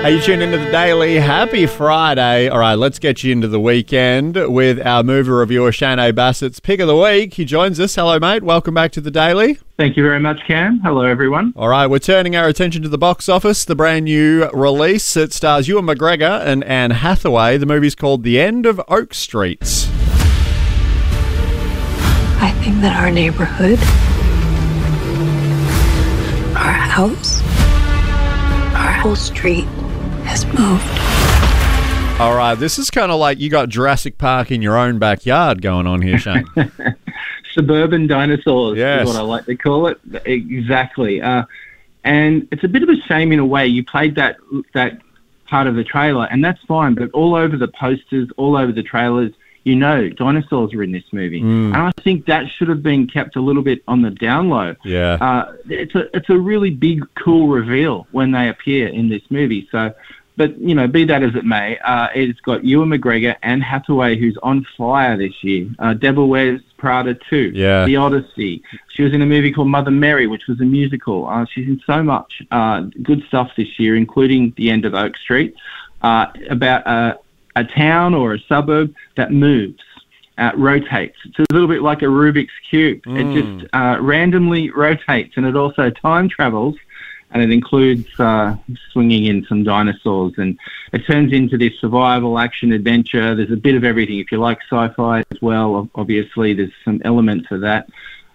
Hey, you tuned into the Daily. Happy Friday. All right, let's get you into the weekend with our movie reviewer, Shane Bassett's Pick of the Week. He joins us. Hello, mate. Welcome back to the Daily. Thank you very much, Cam. Hello, everyone. All right, we're turning our attention to the box office. The brand new release. It stars Ewan McGregor and Anne Hathaway. The movie's called The End of Oak Street. I think that our neighborhood, our house, our whole street has moved. All right, this is kind of like you got Jurassic Park in your own backyard going on here, Shane. Suburban dinosaurs Yes. is what I like to call it. Exactly. And it's a bit of a shame in a way. You played that part of the trailer, and that's fine, but all over the posters, all over the trailers, you know, dinosaurs are in this movie. And I think that should have been kept a little bit on the down low. Yeah. It's a really big, cool reveal when they appear in this movie. So, but, you know, be that as it may, it's got Ewan McGregor and Hathaway, who's on fire this year. Devil Wears Prada 2, Yeah. The Odyssey. She was in a movie called Mother Mary, which was a musical. She's in so much good stuff this year, including The End of Oak Street, about a town or a suburb that moves, rotates. It's a little bit like a Rubik's Cube. It just randomly rotates, and it also time travels, and it includes swinging in some dinosaurs, and it turns into this survival action adventure. There's a bit of everything. If you like sci-fi as well, obviously there's some elements of that.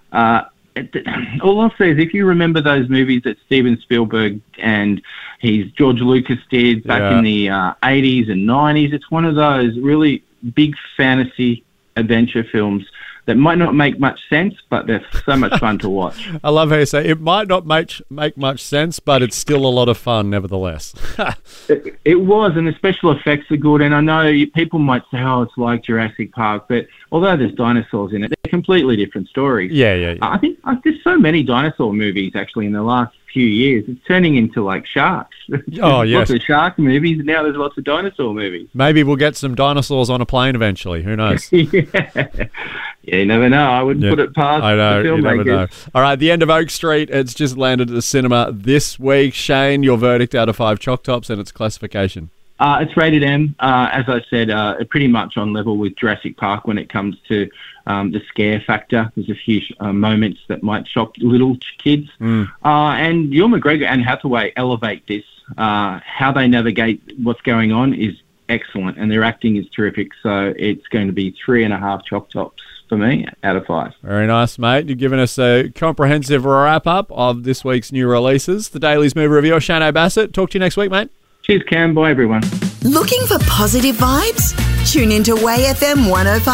All I'll say is if you remember those movies that Steven Spielberg and George Lucas did back in the 80s and 90s, it's one of those really big fantasy adventure films that might not make much sense, but they're so much fun to watch. I love how you say it might not make much sense, but it's still a lot of fun nevertheless. It was, and the special effects are good. And I know people might say, oh, it's like Jurassic Park, but although there's dinosaurs in it, they're completely different stories. Yeah. I think there's so many dinosaur movies actually in the last few years. It's turning into like sharks. Oh, yes. Lots of shark movies, and now there's lots of dinosaur movies. Maybe we'll get some dinosaurs on a plane eventually. Who knows? Yeah, you never know. I wouldn't put it past I know, the you filmmakers. never know. All right, The End of Oak Street. It's just landed at the cinema this week. Shane, your verdict out of 5 Choc Tops and its classification. It's rated M. As I said, pretty much on level with Jurassic Park when it comes to the scare factor. There's a few moments that might shock little kids. And Ewan McGregor and Hathaway elevate this. How they navigate what's going on is excellent, and their acting is terrific. So it's going to be 3.5 Choc Tops for me out of 5. Very nice, mate. You've given us a comprehensive wrap-up of this week's new releases. The Daily's movie reviewer, Shane Bassett. Talk to you next week, mate. Cheers, Cam. Bye, everyone. Looking for positive vibes? Tune into Way FM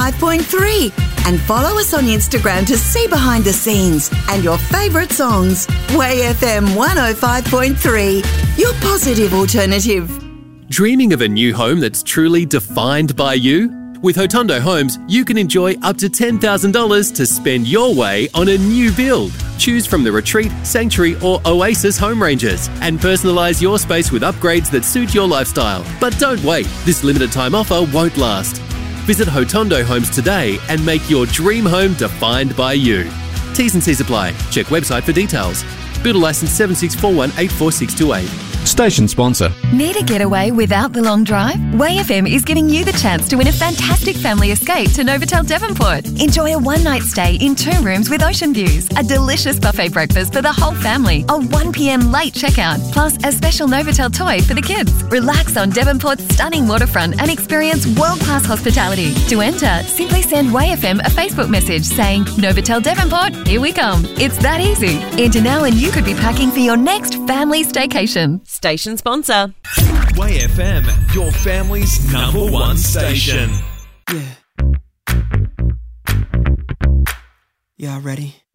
105.3 and follow us on Instagram to see behind the scenes and your favourite songs. Way FM 105.3, your positive alternative. Dreaming of a new home that's truly defined by you? With Hotondo Homes, you can enjoy up to $10,000 to spend your way on a new build. Choose from the Retreat, Sanctuary or Oasis home ranges and personalise your space with upgrades that suit your lifestyle. But don't wait, this limited time offer won't last. Visit Hotondo Homes today and make your dream home defined by you. T's and C's apply. Check website for details. Builder licence 7641844628. Station sponsor. Need a getaway without the long drive? Way FM is giving you the chance to win a fantastic family escape to Novotel Devonport. Enjoy a one-night stay in 2 rooms with ocean views, a delicious buffet breakfast for the whole family, a 1 p.m. late checkout, plus a special Novotel toy for the kids. Relax on Devonport's stunning waterfront and experience world-class hospitality. To enter, simply send Way FM a Facebook message saying, Novotel Devonport, here we come. It's that easy. Enter now and you could be packing for your next family staycation. Station sponsor. Way FM, your family's #1 station. Yeah. Y'all ready?